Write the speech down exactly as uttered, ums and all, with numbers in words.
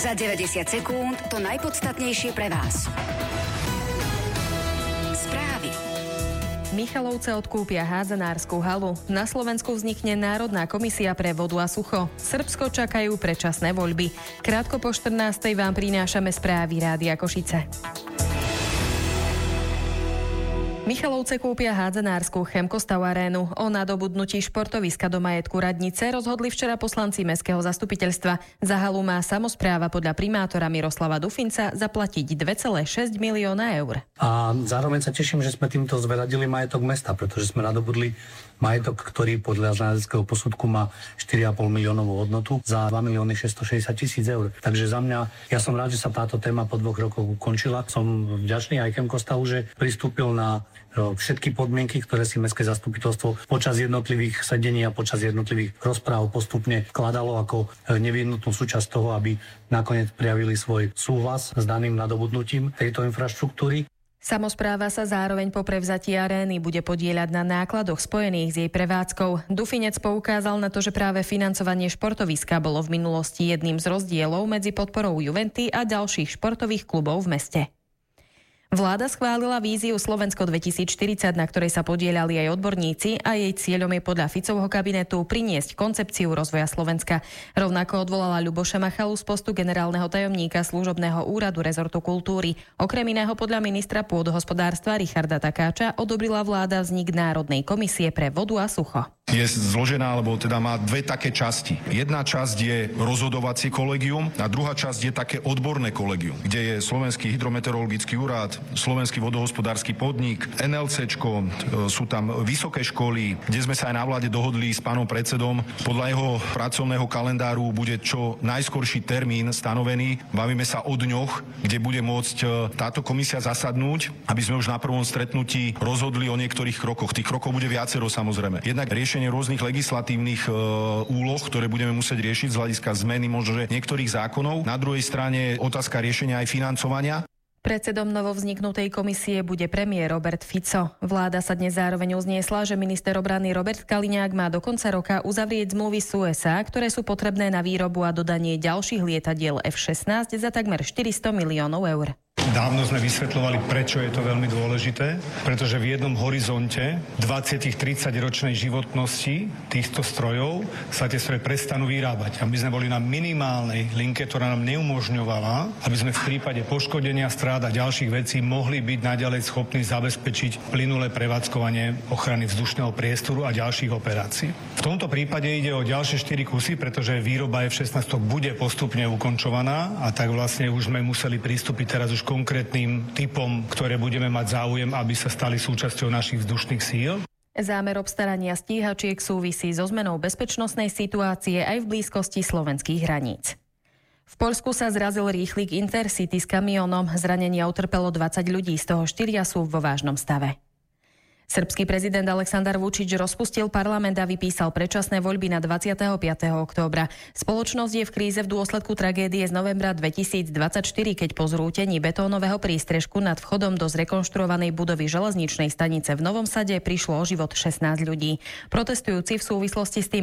Za deväťdesiat sekúnd to najpodstatnejšie pre vás. Správy. Michalovce odkúpia hádzanárskú halu. Na Slovensku vznikne Národná komisia pre vodu a sucho. Srbsko čakajú predčasné voľby. Krátko po štrnástej vám prinášame správy Rádia Košice. Michalovce kúpia hádzanárskú Chemkostav arénu. O nadobudnutí športoviska do majetku radnice rozhodli včera poslanci mestského zastupiteľstva. Za halu má samospráva podľa primátora Miroslava Dufinca zaplatiť dva celé šesť milióna eur. A zároveň sa teším, že sme týmto zveradili majetok mesta, pretože sme nadobudli majetok, ktorý podľa znaleckého posudku má štyri a pol miliónovú hodnotu za dva milióny šesťstošesťdesiat tisíc eur. Takže za mňa, ja som rád, že sa táto téma po dvoch rokoch ukončila. Som vďačný aj Chemkostavu, že pristúpil na všetky podmienky, ktoré si mestské zastupiteľstvo počas jednotlivých sedení a počas jednotlivých rozpráv postupne vkladalo ako nevyhnutnú súčasť toho, aby nakoniec prijavili svoj súhlas s daným nadobudnutím tejto infraštruktúry. Samospráva sa zároveň po prevzatí arény bude podieľať na nákladoch spojených s jej prevádzkou. Dufinec poukázal na to, že práve financovanie športoviska bolo v minulosti jedným z rozdielov medzi podporou Juventy a ďalších športových klubov v meste. Vláda schválila víziu Slovensko dvetisícštyridsať, na ktorej sa podieľali aj odborníci a jej cieľom je podľa Ficovho kabinetu priniesť koncepciu rozvoja Slovenska. Rovnako odvolala Ľuboša Machalu z postu generálneho tajomníka služobného úradu rezortu kultúry. Okrem iného podľa ministra pôdohospodárstva Richarda Takáča odobrila vláda vznik Národnej komisie pre vodu a sucho. Je zložená, alebo teda má dve také časti. Jedna časť je rozhodovacie kolegium a druhá časť je také odborné kolegium, kde je Slovenský hydrometeorologický úrad, Slovenský vodohospodársky podnik, NLCčko, sú tam vysoké školy, kde sme sa aj na vláde dohodli s pánom predsedom. Podľa jeho pracovného kalendáru bude čo najskorší termín stanovený. Bavíme sa o dňoch, kde bude môcť táto komisia zasadnúť, aby sme už na prvom stretnutí rozhodli o niektorých krokoch. Tých krokov bude viacero, samozrejme. Jednak riešenie rôznych legislatívnych e, úloh, ktoré budeme musieť riešiť z hľadiska zmeny možno niektorých zákonov. Na druhej strane otázka riešenia aj financovania. Predsedom novovzniknutej komisie bude premiér Robert Fico. Vláda sa dnes zároveň uzniesla, že minister obrany Robert Kaliňák má do konca roka uzavrieť zmluvy s ú es á, ktoré sú potrebné na výrobu a dodanie ďalších lietadiel ef šestnásť za takmer štyristo miliónov eur. Dávno sme vysvetľovali, prečo je to veľmi dôležité, pretože v jednom horizonte dvadsať tridsať ročnej životnosti týchto strojov sa tie stroje prestanú vyrábať. A my sme boli na minimálnej linke, ktorá nám neumožňovala, aby sme v prípade poškodenia, strát a ďalších vecí mohli byť naďalej schopní zabezpečiť plynulé prevádzkovanie ochrany vzdušného priestoru a ďalších operácií. V tomto prípade ide o ďalšie štyri kusy, pretože výroba ef šestnásť bude postupne ukončovaná a tak vlastne už sme museli pristúpiť teraz už konkrétnym typom, ktoré budeme mať záujem, aby sa stali súčasťou našich vzdušných síl. Zámer obstarania stíhačiek súvisí so zmenou bezpečnostnej situácie aj v blízkosti slovenských hraníc. V Poľsku sa zrazil rýchlik Intercity s kamiónom. Zranenia utrpelo dvadsať ľudí, z toho štyria sú vo vážnom stave. Srbský prezident Aleksandar Vučić rozpustil parlament a vypísal predčasné voľby na dvadsiateho piateho októbra. Spoločnosť je v kríze v dôsledku tragédie z novembra dvetisícdvadsaťštyri, keď po zrútení betónového prístrežku nad vchodom do zrekonštruovanej budovy železničnej stanice v Novom Sade prišlo o život šestnásť ľudí. Protestujúci v súvislosti s tým